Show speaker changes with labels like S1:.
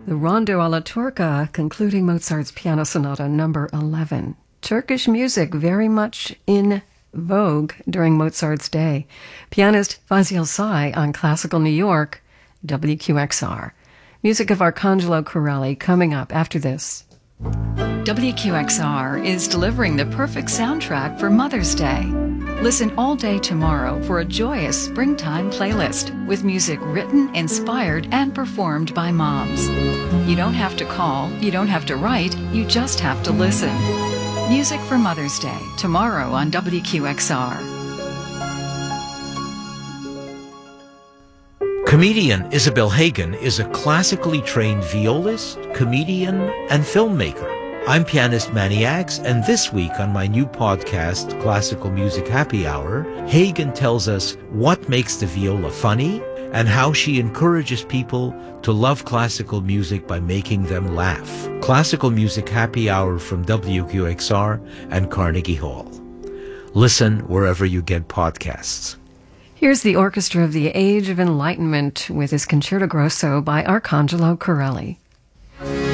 S1: The Rondo alla Turca, concluding Mozart's Piano Sonata number 11. Turkish music very much in vogue during Mozart's day. Pianist Fazil Say on Classical New York, WQXR. Music of Arcangelo Corelli coming up after this. WQXR is delivering the perfect soundtrack for Mother's Day. Listen all day tomorrow for a joyous springtime playlist with music written, inspired, and performed by moms. You don't have to call, you don't have to write, you just have to listen. Music for Mother's Day, tomorrow on WQXR.
S2: Comedian Isabel Hagen is a classically trained violist, comedian, and filmmaker. I'm pianist Manny Axe, and this week on my new podcast, Classical Music Happy Hour, Hagen tells us what makes the viola funny and how she encourages people to love classical music by making them laugh. Classical Music Happy Hour from WQXR and Carnegie Hall. Listen wherever you get podcasts.
S1: Here's the Orchestra of the Age of Enlightenment with his Concerto Grosso by Arcangelo Corelli.